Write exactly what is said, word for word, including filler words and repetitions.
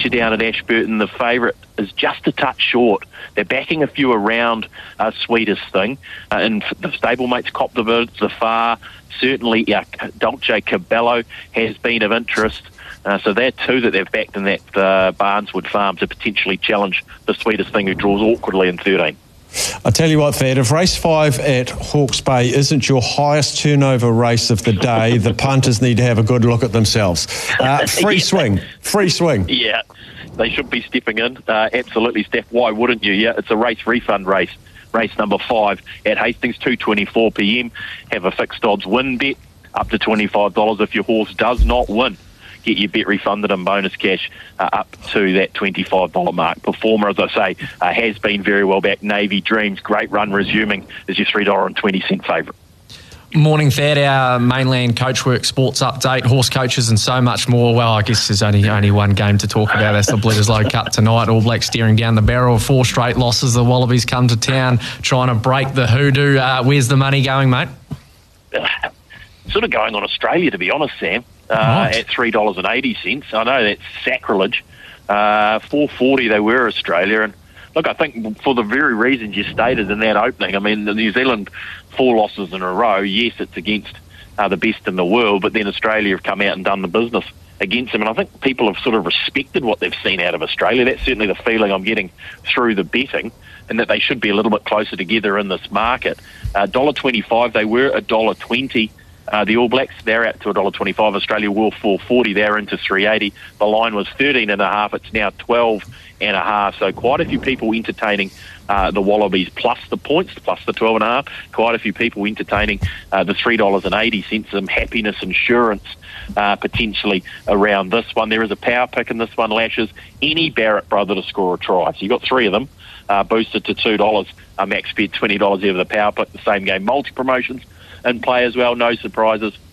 feature down at Ashburton. The favourite is just a touch short. They're backing a few around uh, Sweetest Thing. Uh, and the stablemates copped a bit so far. Certainly, uh, Dolce Cabello has been of interest. Uh, so they're two that they've backed in that uh, Barneswood Farm to potentially challenge the Sweetest Thing, who draws awkwardly in thirteen. I tell you what, Thad, if race five at Hawke's Bay isn't your highest turnover race of the day, the punters need to have a good look at themselves. Uh, free yeah. swing, free swing. Yeah, they should be stepping in. Uh, absolutely, Steph. Why wouldn't you? Yeah, it's a race refund race. Race number five at Hastings, two twenty-four p m. Have a fixed odds win bet up to twenty-five dollars if your horse does not win. Get your bet refunded and bonus cash uh, up to that twenty-five dollars mark. Performer, as I say, uh, has been very well back. Navy Dreams, great run resuming, is your three dollars twenty favourite. Morning, Thad. Our mainland Coachwork sports update, horse coaches and so much more. Well, I guess there's only only one game to talk about. That's the Bledisloe Cup tonight. All Blacks staring down the barrel of four straight losses. The Wallabies come to town trying to break the hoodoo. Uh, where's the money going, mate? Uh, sort of going on Australia, to be honest, Sam. Uh, right. At three dollars eighty. I know that's sacrilege. Uh, four forty they were Australia. And look, I think for the very reasons you stated in that opening, I mean, the New Zealand four losses in a row, yes, it's against uh, the best in the world, but then Australia have come out and done the business against them. And I think people have sort of respected what they've seen out of Australia. That's certainly the feeling I'm getting through the betting, and that they should be a little bit closer together in this market. Uh, one dollar twenty-five, they were one dollar twenty. Uh, the All Blacks, they're out to one dollar twenty-five. Australia were four forty. They're into three eighty. The line was thirteen and a half. It's now twelve and a half. So quite a few people entertaining uh, the Wallabies plus the points, plus the twelve and a half. Quite a few people entertaining uh, the three dollars eighty. Some happiness insurance uh, potentially around this one. There is a power pick in this one, Lashes. Any Barrett brother to score a try. So you've got three of them uh, boosted to two dollars. Uh, max bet twenty dollars over the power pick. The same game multi-promotions in play as well. No surprises.